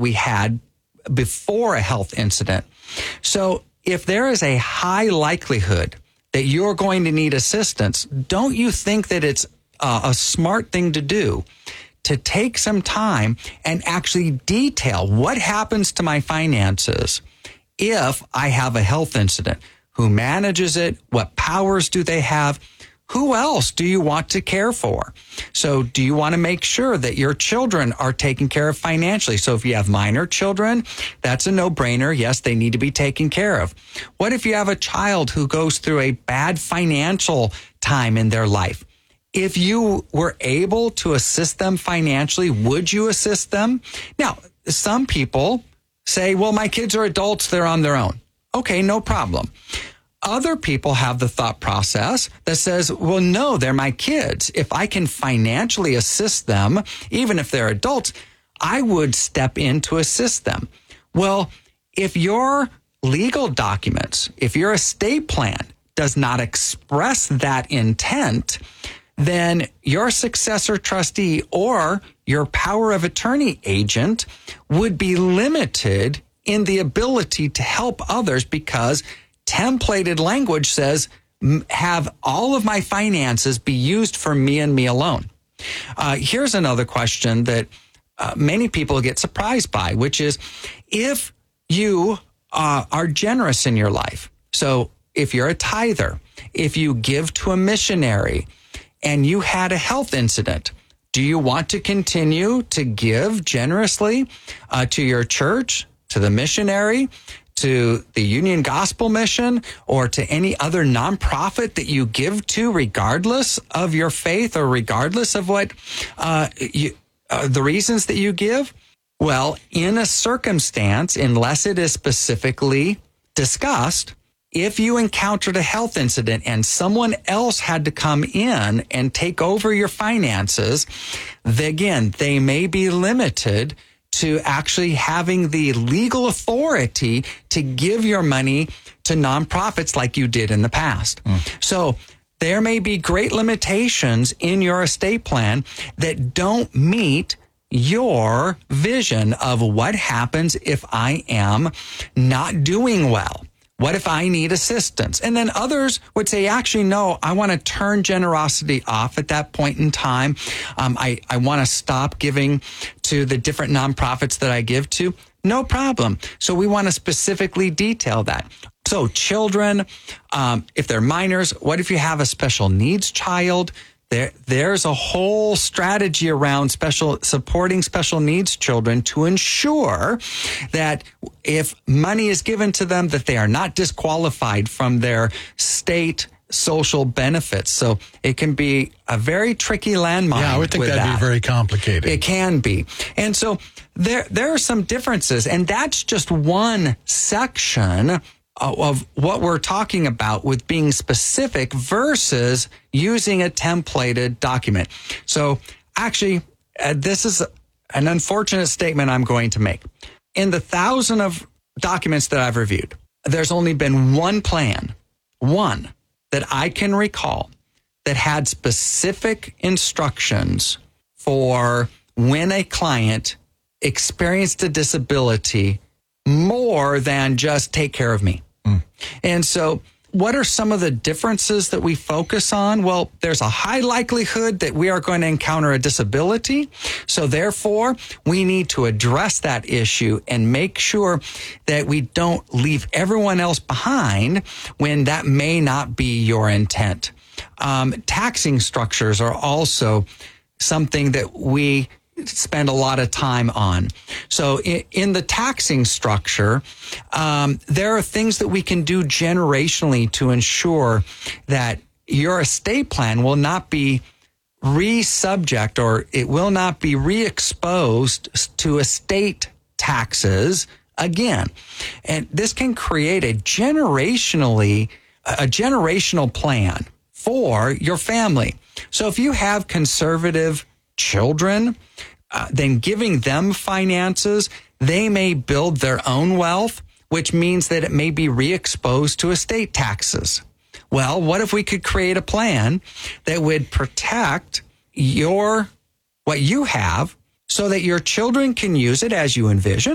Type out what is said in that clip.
we had before a health incident. So if there is a high likelihood that you're going to need assistance, don't you think that it's a smart thing to do to take some time and actually detail what happens to my finances if I have a health incident? Who manages it? What powers do they have? Who else do you want to care for? So do you want to make sure that your children are taken care of financially? So if you have minor children, that's a no-brainer. Yes, they need to be taken care of. What if you have a child who goes through a bad financial time in their life? If you were able to assist them financially, would you assist them? Now, some people say, well, my kids are adults, they're on their own. Okay, no problem. Other people have the thought process that says, well, no, they're my kids. If I can financially assist them, even if they're adults, I would step in to assist them. Well, if your legal documents, if your estate plan does not express that intent, then your successor trustee or your power of attorney agent would be limited in the ability to help others because templated language says, have all of my finances be used for me and me alone. Here's another question that many people get surprised by, which is if you are generous in your life. So if you're a tither, if you give to a missionary and you had a health incident, do you want to continue to give generously to your church, to the missionary, to the Union Gospel Mission, or to any other nonprofit that you give to, regardless of your faith or regardless of what the reasons that you give? Well, in a circumstance, unless it is specifically discussed, if you encountered a health incident and someone else had to come in and take over your finances, again, they may be limited to actually having the legal authority to give your money to nonprofits like you did in the past. So there may be great limitations in your estate plan that don't meet your vision of what happens if I am not doing well. What if I need assistance? And then others would say, actually, no, I want to turn generosity off at that point in time. I want to stop giving to the different nonprofits that I give to. No problem. So we want to specifically detail that. So children, if they're minors, what if you have a special needs child? There's a whole strategy around supporting special needs children to ensure that if money is given to them, that they are not disqualified from their state social benefits. So it can be a very tricky landmine. Yeah, I would think that'd be very complicated. It can be. And so there are some differences, and that's just one section of what we're talking about with being specific versus using a templated document. So actually, this is an unfortunate statement I'm going to make. In the 1,000 of documents that I've reviewed, there's only been one plan, one that I can recall that had specific instructions for when a client experienced a disability more than just take care of me. And so what are some of the differences that we focus on? Well, there's a high likelihood that we are going to encounter a disability. So therefore, we need to address that issue and make sure that we don't leave everyone else behind when that may not be your intent. Taxing structures are also something that we spend a lot of time on. So in the taxing structure, there are things that we can do generationally to ensure that your estate plan will not be re-subject or it will not be re-exposed to estate taxes again. And this can create a generational plan for your family. So if you have conservative children, then giving them finances, they may build their own wealth, which means that it may be re-exposed to estate taxes. Well, what if we could create a plan that would protect what you have so that your children can use it as you envision?